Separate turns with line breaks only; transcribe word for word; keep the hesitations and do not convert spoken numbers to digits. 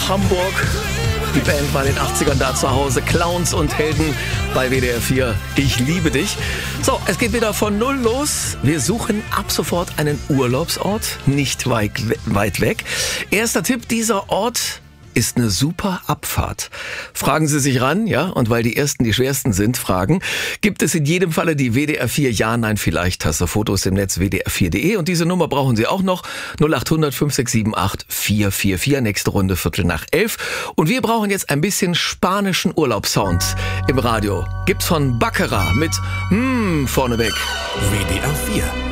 Hamburg. Die Band war in den achtzigern da zu Hause. Clowns und Helden bei W D R vier. Ich liebe dich. So, es geht wieder von Null los. Wir suchen ab sofort einen Urlaubsort, nicht weit, weit weg. Erster Tipp, dieser Ort ist eine super Abfahrt. Fragen Sie sich ran, ja, und weil die ersten die schwersten sind, Fragen, gibt es in jedem Falle die W D R vier Ja-Nein-Vielleicht-Taste. Fotos im Netz w d r vier punkt de und diese Nummer brauchen Sie auch noch. null acht hundert fünf sechs sieben acht vier vier vier, nächste Runde Viertel nach elf. Und wir brauchen jetzt ein bisschen spanischen Urlaubssound im Radio. Gibt's von Baccarat mit Mmm vorneweg.
W D R vier